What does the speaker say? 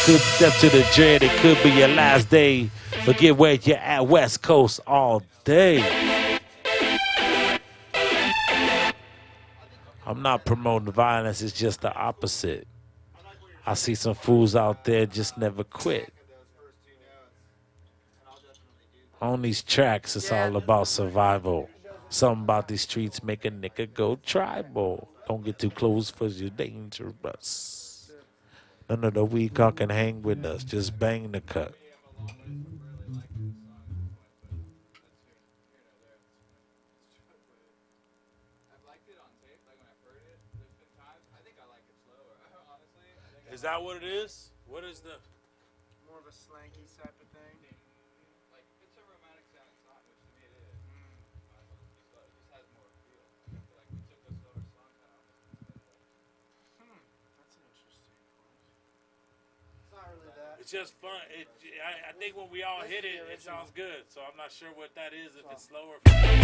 Good step to the dread. It could be your last day. Forget where you're at. West Coast all day. I'm not promoting violence. It's just the opposite. I see some fools out there just never quit. On these tracks, it's all about survival. Something about these streets make a nigga go tribal. Don't get too close for you're dangerous. None of the weak can hang with us. Just bang the cut. Is that what it is? What is the... More of a slanky type of thing. Like, it's a romantic sounding song, which to me it is. It just has more feel. I feel like we took a slower song kind of That's an interesting point. It's not really that. It's just fun. I think when we all hit it, it sounds good. So I'm not sure what that is, if it's slower.